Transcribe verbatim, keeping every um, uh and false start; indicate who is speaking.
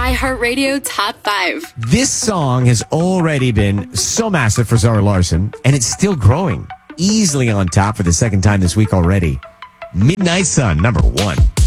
Speaker 1: iHeartRadio Top five.
Speaker 2: This song has already been so massive for Zara Larsson, and it's still growing. Easily on top for the second time this week already. Midnight Sun, number one.